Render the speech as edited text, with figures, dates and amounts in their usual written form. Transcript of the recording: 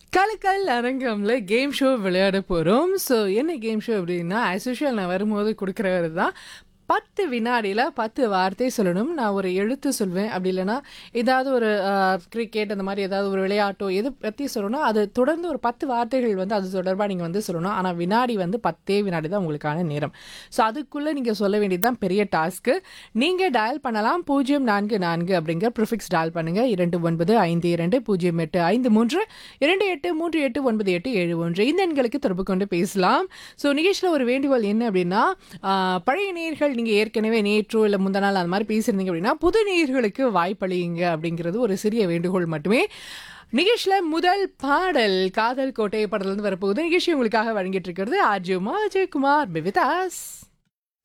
கலக்கல் அரங்கம்ல game show விளையாட போறோம். So என்ன கேம் ஷோ அப்படின்னா, ஆஸ் யூசுவல் நான் வரும்போது குடுக்குறது தான். 10 வினாடியில 10 வார்த்தை சொல்லணும். நான் ஒரு எழுத்து சொல்வேன். அப்படி இல்லன்னா, ஏதாவது ஒரு கிரிக்கெட் அந்த மாரி ஏதாவது ஒரு விளையாட்டோ எது பத்தி சொல்லணும்னா, அது தொடர்ந்து ஒரு 10 வார்த்தைகள் வந்து அது தொடர்பா நீங்க வந்து சொல்லணும். ஆனா வினாடி வந்து 10 வினாடி தான் உங்களுக்கான நேரம். ஸோ அதுக்குள்ள நீங்க சொல்ல வேண்டியது தான் பெரிய டாஸ்க்கு. நீங்க டயல் பண்ணலாம் 044 அப்படிங்கிற ப்ரிஃபிக்ஸ் டயல் பண்ணுங்க. 29520853 28389871 இந்த எண்களுக்கு தொடர்பு கொண்டு பேசலாம். ஸோ நிகழ்ச்சியில ஒரு வேண்டுகோள் என்ன அப்படின்னா, பழைய நேயர்கள் நீங்க ஏற்கனவே நேற்றோ இல்ல முந்தா நாள் அந்த மாதிரி பேசியிருந்தீங்க அப்படின்னா, புது நேயர்களுக்கு வாய்ப்பளியுங்க அப்படிங்கிறது ஒரு சிறிய வேண்டுகோள் மட்டுமே. நிகழ்ச்சியில முதல் பாடல் காதல் கோட்டை படத்துல இருந்து வரப்போகுது. நிகழ்ச்சி உங்களுக்காக வழங்கிட்டு இருக்கிறது RJ Uma, Ajay Kumar, be with us.